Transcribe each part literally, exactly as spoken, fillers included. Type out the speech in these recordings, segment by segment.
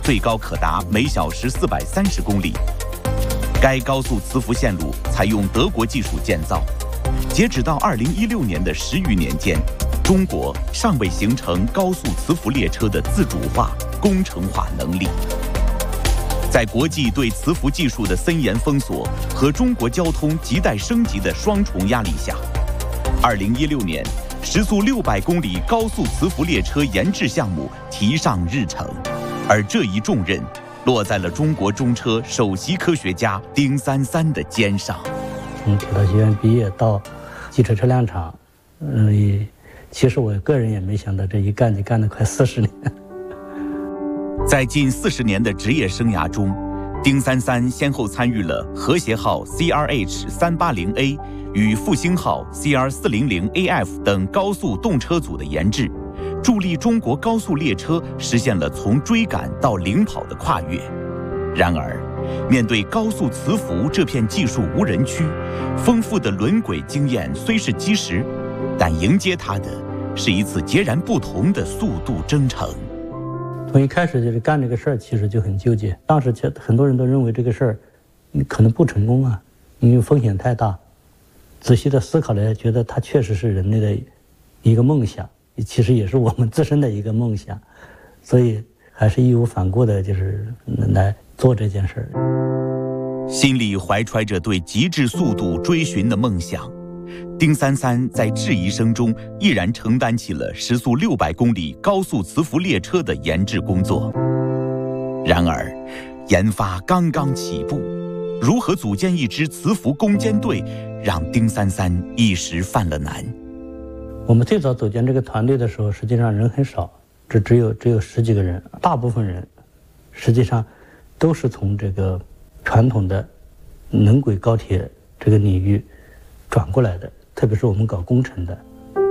最高可达每小时四百三十公里。该高速磁浮线路采用德国技术建造，截止到二零一六年的十余年间，中国尚未形成高速磁浮列车的自主化、工程化能力。在国际对磁浮技术的森严封锁和中国交通亟待升级的双重压力下，二零一六年，时速六百公里高速磁浮列车研制项目提上日程，而这一重任落在了中国中车首席科学家丁三三的肩上。 从铁道学院毕业到汽车车辆厂，嗯，其实我个人也没想到，这一干就干了快四十年。 在近四十年的职业生涯中，丁三三先后参与了和谐号 C R H 三八零 A 与复兴号 C R 四零零 A F 等高速动车组的研制，助力中国高速列车实现了从追赶到领跑的跨越。然而，面对高速磁浮这片技术无人区，丰富的轮轨经验虽是基石，但迎接它的是一次截然不同的速度征程。 从一开始就是干这个事儿，其实就很纠结。当时很多人都认为这个事儿可能不成功啊，因为风险太大。仔细的思考来，觉得它确实是人类的一个梦想，其实也是我们自身的一个梦想，所以还是义无反顾的，就是来做这件事儿。 心里怀揣着对极致速度追寻的梦想，丁三三在质疑声中毅然承担起了时速六百公里高速磁浮列车的研制工作。然而，研发刚刚起步，如何组建一支磁浮攻坚队，让丁三三一时犯了难。 我们最早组建这个团队的时候，实际上人很少，只只有只有十几个人，大部分人实际上都是从这个传统的能轨高铁这个领域转过来的，特别是我们搞工程的。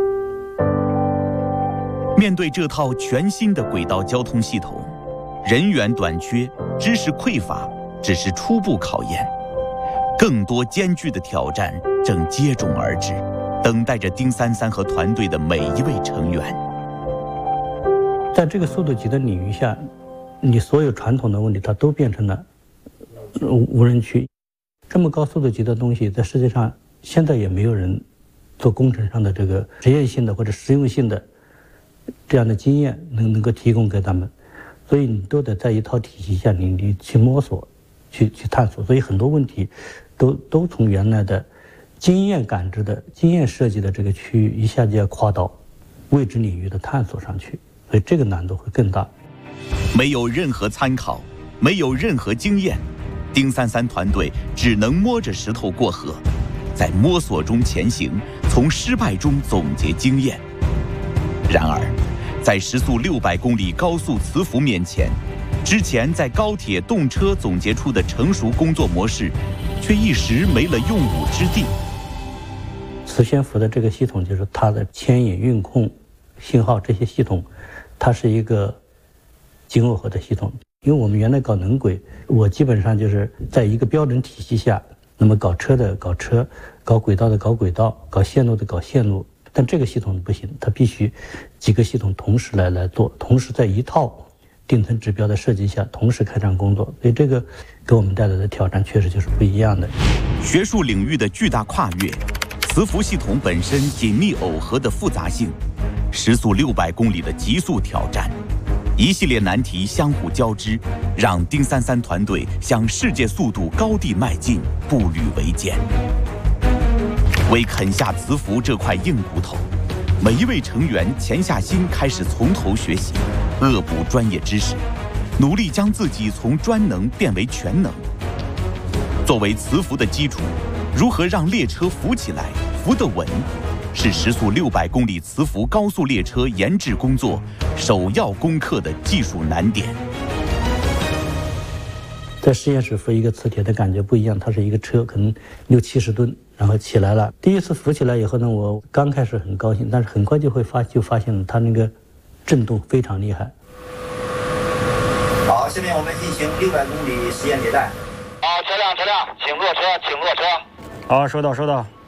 面对这套全新的轨道交通系统，人员短缺、知识匮乏只是初步考验，更多艰巨的挑战正接踵而至，等待着丁三三和团队的每一位成员。 在这个速度级的领域下，你所有传统的问题它都变成了无人区。这么高速度级的东西，在世界上现在也没有人做工程上的这个实验性的或者实用性的这样的经验能能够提供给他们，所以你都得在一套体系下你你去摸索，去去探索，所以很多问题都都从原来的经验感知的经验设计的这个区域一下就要跨到未知领域的探索上去，所以这个难度会更大。 没有任何参考，没有任何经验，丁三三团队只能摸着石头过河，在摸索中前行，从失败中总结经验。然而，在时速六百公里高速磁浮面前，之前在高铁动车总结出的成熟工作模式，却一时没了用武之地。 磁悬浮的这个系统，就是它的牵引、运控、信号这些系统，它是一个精耦合的系统。因为我们原来搞能轨，我基本上就是在一个标准体系下，那么搞车的搞车，搞轨道的搞轨道，搞线路的搞线路。但这个系统不行，它必须几个系统同时来来做，同时在一套定层指标的设计下同时开展工作，所以这个给我们带来的挑战确实就是不一样的。 学术领域的巨大跨越，磁浮系统本身紧密耦合的复杂性，时速六百公里的极速挑战，一系列难题相互交织，让丁三三团队向世界速度高地迈进步履维艰。为啃下磁浮这块硬骨头，每一位成员潜下心，开始从头学习，恶补专业知识，努力将自己从专能变为全能。作为磁浮的基础，如何让列车浮起来、浮得稳，是时速六百公里磁浮高速列车研制工作首要攻克的技术难点。 在实验室浮一个磁铁的感觉不一样，它是一个车，可能六七十吨，然后起来了。第一次浮起来以后呢，我刚开始很高兴，但是很快就会发就发现了它那个震动非常厉害。 好，下面我们进行六百公里实验迭代。 好，车辆车辆，请落车，请落车。 好，收到收到。